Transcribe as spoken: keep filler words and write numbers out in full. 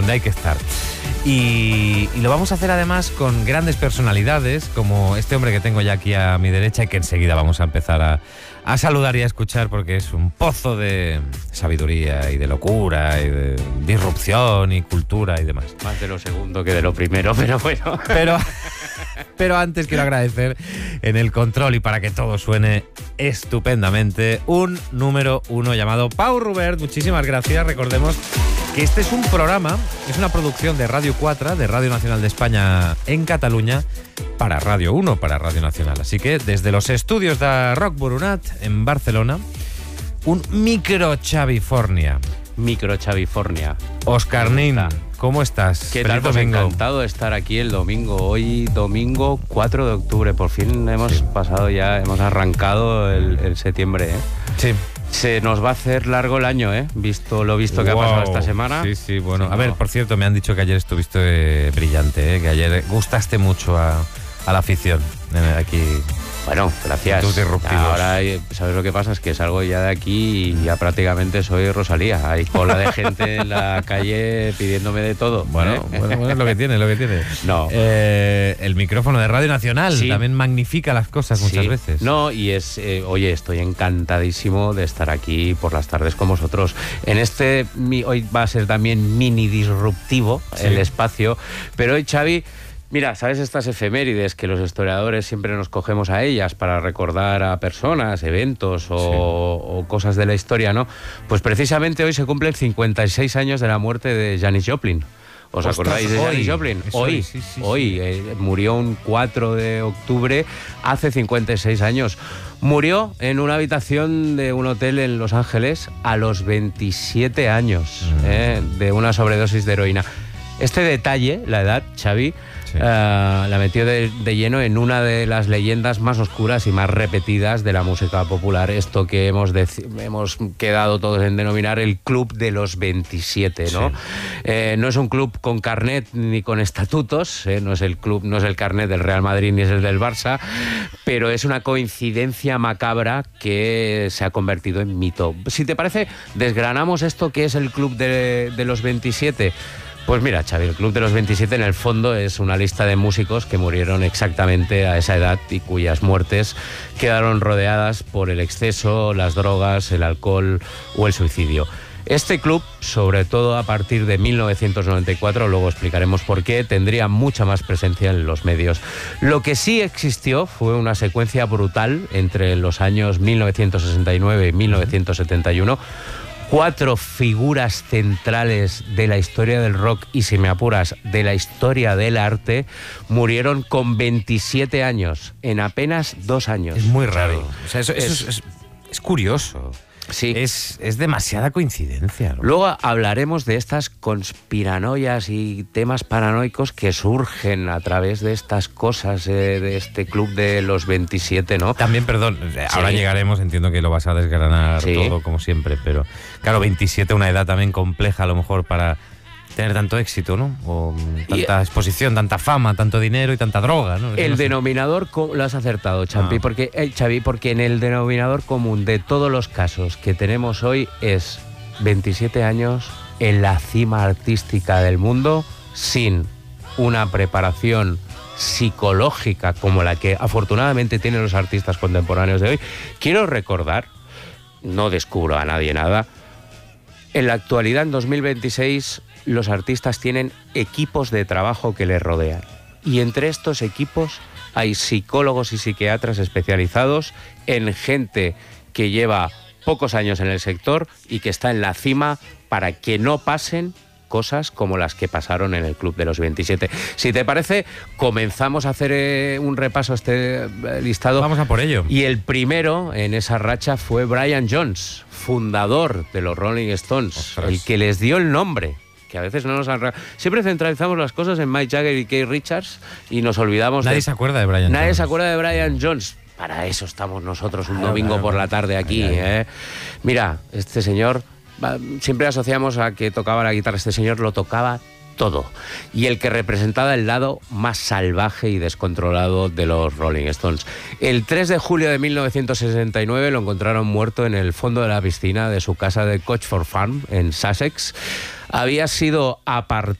donde hay que estar. Y, y lo vamos a hacer además con grandes personalidades, como este hombre que tengo ya aquí a mi derecha y que enseguida vamos a empezar a, a saludar y a escuchar, porque es un pozo de sabiduría y de locura y de disrupción y cultura y demás. Más de lo segundo que de lo primero, pero bueno. Pero, pero antes quiero agradecer en el control y para que todo suene estupendamente, un número uno llamado Pau Rubert. Muchísimas gracias. Recordemos que este es un programa, es una producción de Radio cuatro, de Radio Nacional de España en Cataluña, para Radio uno, para Radio Nacional. Así que desde los estudios de Rock Burunat en Barcelona, un micro Chavifornia. Micro Chavifornia. Oscar Nin, ¿cómo estás? ¿Qué tal? Pues encantado de estar aquí el domingo. Hoy domingo cuatro de octubre. Por fin hemos sí. pasado ya, hemos arrancado el, el septiembre, ¿eh? Sí. Se nos va a hacer largo el año, ¿eh? Visto lo visto que wow. ha pasado esta semana. Sí, sí, bueno. Sí, a no. ver, por cierto, me han dicho que ayer estuviste eh, brillante, ¿eh? Que ayer gustaste mucho a, a la afición eh, aquí. Bueno, gracias. Tus disruptivos. Ahora, ¿sabes lo que pasa? Es que salgo ya de aquí y ya prácticamente soy Rosalía. Hay cola de gente en la calle pidiéndome de todo. Bueno, ¿eh? bueno, bueno, es lo que tiene, es lo que tiene. No. Eh, el micrófono de Radio Nacional sí. también magnifica las cosas muchas sí. veces. No, y es, eh, oye, estoy encantadísimo de estar aquí por las tardes con vosotros. En este, mi, hoy va a ser también mini disruptivo sí. el espacio, pero hoy, Xavi, mira, ¿sabes estas efemérides que los historiadores siempre nos cogemos a ellas para recordar a personas, eventos o, sí. o cosas de la historia, ¿no? Pues precisamente hoy se cumplen cincuenta y seis años de la muerte de Janis Joplin. ¿Os Ostras, acordáis de hoy, Janis Joplin? Hoy, sí, sí, hoy sí. Eh, murió un cuatro de octubre, hace cincuenta y seis años. Murió en una habitación de un hotel en Los Ángeles a los veintisiete años, mm. eh, de una sobredosis de heroína. Este detalle, la edad, Xavi, sí. uh, la metió de, de lleno en una de las leyendas más oscuras y más repetidas de la música popular. Esto que hemos, hemos quedado todos en denominar el Club de los veintisiete, ¿no? Sí. Eh, no es un club con carnet ni con estatutos, ¿eh? No es el club, no es el carnet del Real Madrid ni es el del Barça, pero es una coincidencia macabra que se ha convertido en mito. Si te parece, desgranamos esto que es el Club de, de los veintisiete. Pues mira, Xavi, el Club de los veintisiete en el fondo es una lista de músicos que murieron exactamente a esa edad y cuyas muertes quedaron rodeadas por el exceso, las drogas, el alcohol o el suicidio. Este club, sobre todo a partir de mil novecientos noventa y cuatro, luego explicaremos por qué, tendría mucha más presencia en los medios. Lo que sí existió fue una secuencia brutal entre los años mil novecientos sesenta y nueve y mil novecientos setenta y uno, cuatro figuras centrales de la historia del rock y, si me apuras, de la historia del arte, murieron con veintisiete años, en apenas dos años. Es muy raro. O sea, eso, eso es, es, es curioso. Sí. Es, es demasiada coincidencia, ¿no? Luego hablaremos de estas conspiranoias y temas paranoicos que surgen a través de estas cosas, eh, de este club de los veintisiete, ¿no? También, perdón, ahora sí. llegaremos, entiendo que lo vas a desgranar sí. todo como siempre, pero claro, veintisiete, una edad también compleja a lo mejor para tener tanto éxito, ¿no? O tanta y, exposición, tanta fama, tanto dinero y tanta droga, ¿no? El no sé. denominador, lo has acertado, Champi, ah. porque, eh, Xavi, porque en el denominador común de todos los casos que tenemos hoy es veintisiete años en la cima artística del mundo, sin una preparación psicológica como la que afortunadamente tienen los artistas contemporáneos de hoy. Quiero recordar, no descubro a nadie nada, en la actualidad, en dos mil veintiséis, los artistas tienen equipos de trabajo que les rodean. Y entre estos equipos hay psicólogos y psiquiatras especializados en gente que lleva pocos años en el sector y que está en la cima para que no pasen cosas como las que pasaron en el Club de los veintisiete. Si te parece, comenzamos a hacer eh, un repaso a este listado. Vamos a por ello. Y el primero en esa racha fue Brian Jones, fundador de los Rolling Stones, Ostras. el que les dio el nombre. Que a veces no nos han... Siempre centralizamos las cosas en Mick Jagger y Keith Richards y nos olvidamos Nadie de... se acuerda de Brian Jones. Nadie se acuerda de Brian Jones. Para eso estamos nosotros un claro, domingo claro, por claro. la tarde aquí. Ay, ay, ay. ¿eh? Mira, este señor... Siempre asociamos a que tocaba la guitarra. Este señor lo tocaba todo. Y el que representaba el lado más salvaje y descontrolado de los Rolling Stones. El tres de julio de mil novecientos sesenta y nueve lo encontraron muerto en el fondo de la piscina de su casa de Cochford Farm, en Sussex. Había sido apartado